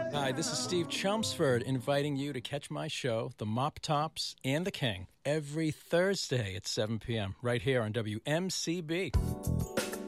Hi, this is Steve Chelmsford inviting you to catch my show, The Mop Tops and the King, every Thursday at 7 p.m. right here on WMCB.